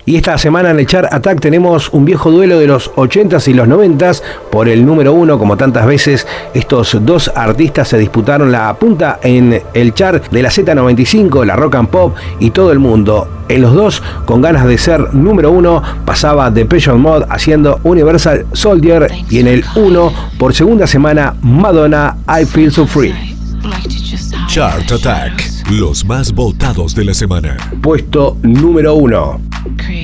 Y esta semana en el Chart Attack tenemos un viejo duelo de los 80s y los 90s por el número 1. Como tantas veces, estos dos artistas se disputaron la punta en el chart de la Z95, la Rock and Pop y todo el mundo. En los dos, con ganas de ser número 1, pasaba Depeche Mode haciendo Universal Soldier, y en el 1, por segunda semana, Madonna, I Feel So Free. Chart Attack, los más votados de la semana. Puesto número 1.